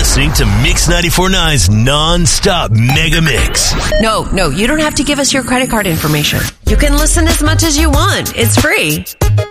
listening to Mix 94.9's non-stop mega mix. No, you don't have to give us your credit card information. You can listen as much as you want. It's free.